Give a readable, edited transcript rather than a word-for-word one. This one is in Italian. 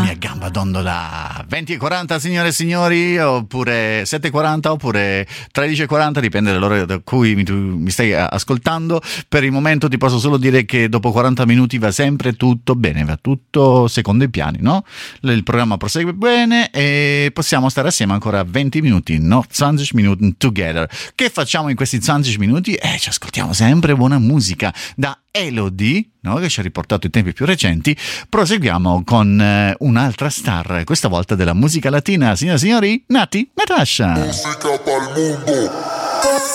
mia gamba dondola. 20:40 signore e signori, oppure 7:40 oppure 13:40, dipende dall'ora da cui mi stai ascoltando. Per il momento ti posso solo dire che dopo 40 minuti va sempre tutto bene, va tutto secondo i piani, no? Il programma prosegue bene e possiamo stare assieme ancora 20 minuti, no? 20 minuti together. Che facciamo in questi 20 minuti? Ci ascoltiamo sempre buona musica da Elodie, no? Che ci ha riportato i tempi più recenti. Proseguiamo con un'altra star, questa volta della musica latina, signore e signori, Nati Natasha. Musica pa'l mundo.